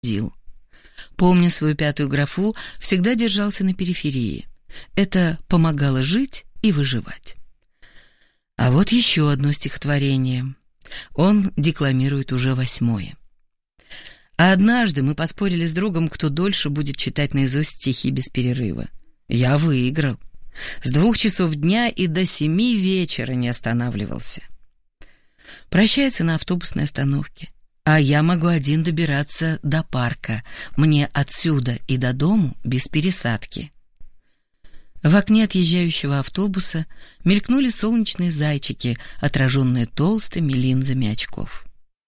ходил. Помня свою 5-ю графу, всегда держался на периферии. Это помогало жить и выживать. А вот еще одно стихотворение. Он декламирует уже 8-е. А однажды мы поспорили с другом, кто дольше будет читать наизусть стихи без перерыва. Я выиграл. С 2 часов дня и до 7 вечера не останавливался. Прощается на автобусной остановке. А я могу один добираться до парка. Мне отсюда и до дому без пересадки. В окне отъезжающего автобуса мелькнули солнечные зайчики, отраженные толстыми линзами очков.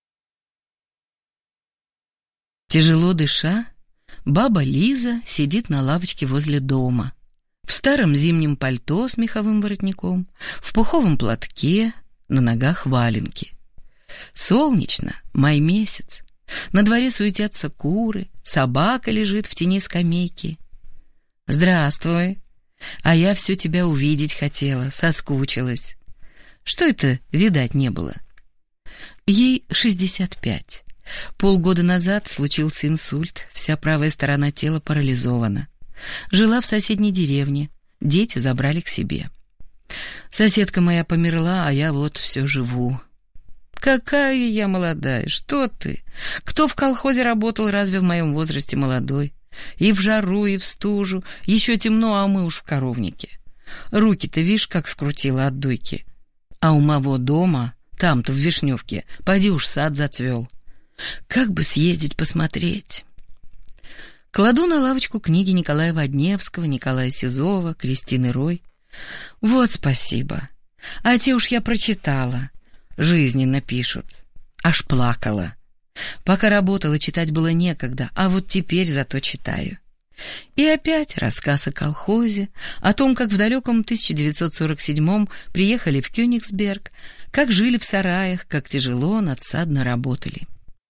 Тяжело дыша, баба Лиза сидит на лавочке возле дома. В старом зимнем пальто с меховым воротником, в пуховом платке, на ногах валенки. Солнечно, май месяц. На дворе суетятся куры, собака лежит в тени скамейки. «Здравствуй. А я все тебя увидеть хотела, соскучилась. Что это видать не было?» Ей 65. Полгода назад случился инсульт, вся правая сторона тела парализована. Жила в соседней деревне, дети забрали к себе. Соседка моя померла, а я вот все живу. Какая я молодая, что ты? Кто в колхозе работал, разве в моем возрасте молодой? И в жару, и в стужу, еще темно, а мы уж в коровнике. Руки-то, видишь, как скрутила от дойки. А у моего дома, там-то в Вишневке, поди уж сад зацвел. Как бы съездить посмотреть? Кладу на лавочку книги Николая Водневского, Николая Сизова, Кристины Рой. Вот спасибо. А те уж я прочитала. Жизненно пишут. Аж плакала. Пока работала, читать было некогда, а вот теперь зато читаю. И опять рассказ о колхозе, о том, как в далеком 1947-м приехали в Кёнигсберг, как жили в сараях, как тяжело, надсадно работали.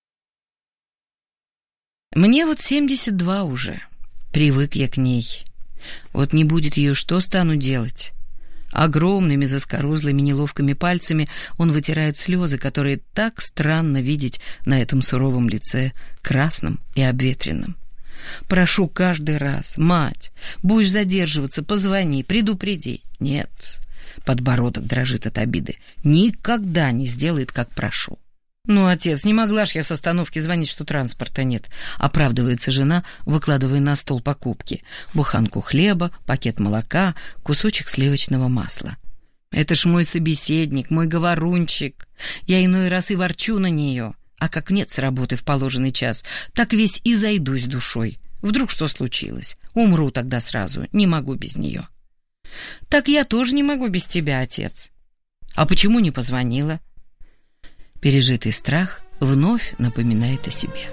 Мне вот 72 уже. Привык я к ней. Вот не будет ее, что стану делать? Огромными заскорузлыми неловкими пальцами он вытирает слезы, которые так странно видеть на этом суровом лице, красном и обветренном. Прошу каждый раз: мать, будешь задерживаться, позвони, предупреди. Нет, подбородок дрожит от обиды. Никогда не сделает, как прошу. «Ну, отец, не могла ж я с остановки звонить, что транспорта нет», — оправдывается жена, выкладывая на стол покупки: буханку хлеба, пакет молока, кусочек сливочного масла. «Это ж мой собеседник, мой говорунчик. Я иной раз и ворчу на нее, а как нет с работы в положенный час, так весь и зайдусь душой. Вдруг что случилось? Умру тогда сразу, не могу без нее». «Так я тоже не могу без тебя, отец». «А почему не позвонила?» Пережитый страх вновь напоминает о себе.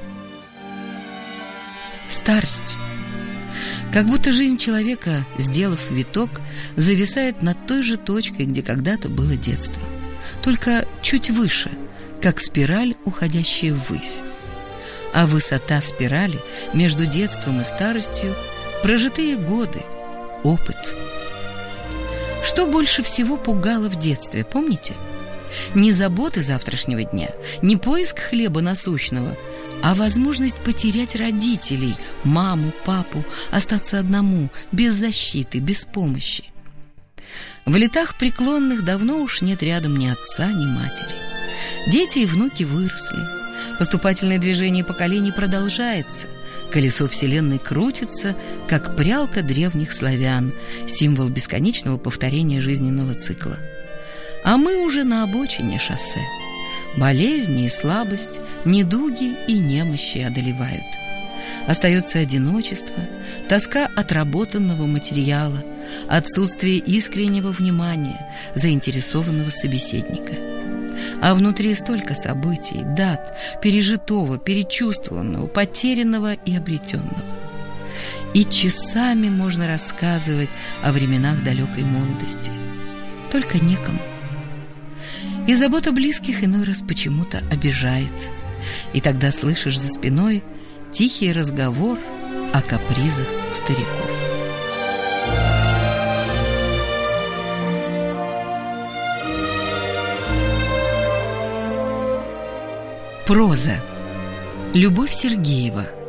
Старость. Как будто жизнь человека, сделав виток, зависает над той же точкой, где когда-то было детство. Только чуть выше, как спираль, уходящая ввысь. А высота спирали между детством и старостью – прожитые годы, опыт. Что больше всего пугало в детстве, помните? Не заботы завтрашнего дня, не поиск хлеба насущного, а возможность потерять родителей, маму, папу, остаться одному, без защиты, без помощи. В летах преклонных давно уж нет рядом ни отца, ни матери. Дети и внуки выросли. Поступательное движение поколений продолжается. Колесо Вселенной крутится, как прялка древних славян, символ бесконечного повторения жизненного цикла. А мы уже на обочине шоссе. Болезни и слабость, недуги и немощи одолевают. Остается одиночество, тоска отработанного материала, отсутствие искреннего внимания, заинтересованного собеседника. А внутри столько событий, дат, пережитого, перечувствованного, потерянного и обретенного. И часами можно рассказывать о временах далекой молодости. Только некому. И забота близких иной раз почему-то обижает. И тогда слышишь за спиной тихий разговор о капризах стариков. Проза. Любовь Сергеева.